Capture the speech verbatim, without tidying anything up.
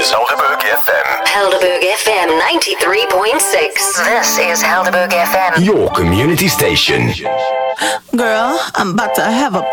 Helderberg F M. Helderberg F M ninety-three point six. This is Helderberg F M. Your community station. Girl, I'm about to have a